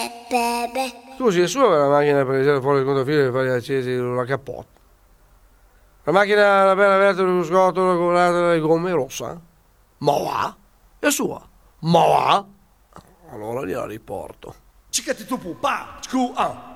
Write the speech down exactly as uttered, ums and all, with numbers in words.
Scusi, è sua la macchina per tirare fuori il contafilo e fare accesi la cappotta? La macchina, la bella verde dello scotolo con le gomme rossa? Ma va? È sua? Ma va? Allora gliela riporto. Ciccati tu, pa, scu, ah.